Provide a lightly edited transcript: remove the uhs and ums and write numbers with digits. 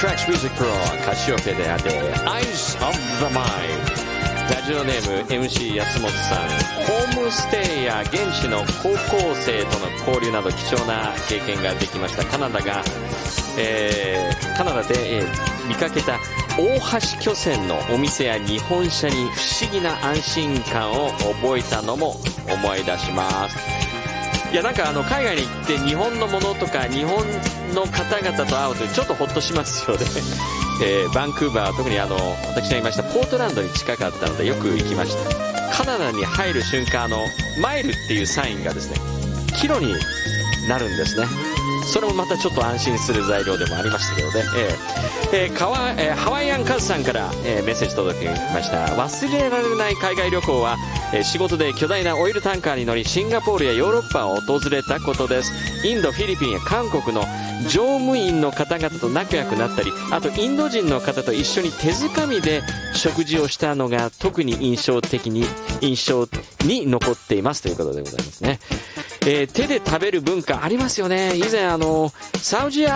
Cracks Music Pro カシオペであって Eyes of the Mind。ラジオネーム MC 安本さん、ホームステイや現地の高校生との交流など貴重な経験ができました。カナダで、見かけた大橋巨船のお店や日本車に不思議な安心感を覚えたのも思い出します。いや、なんか海外に行って日本のものとか日本の方々と会うとちょっとホッとしますよね。バンクーバーは特に私がいましたポートランドに近かったのでよく行きました。カナダに入る瞬間マイルっていうサインがですねキロになるんですね。それもまたちょっと安心する材料でもありましたけどね。ハワイアンカズさんから、メッセージ届きました。忘れられない海外旅行は、仕事で巨大なオイルタンカーに乗りシンガポールやヨーロッパを訪れたことです。インド、フィリピンや韓国の乗務員の方々と仲良くなったり、あとインド人の方と一緒に手づかみで食事をしたのが特に印象に残っていますということでございますね。手で食べる文化ありますよね。以前サウジ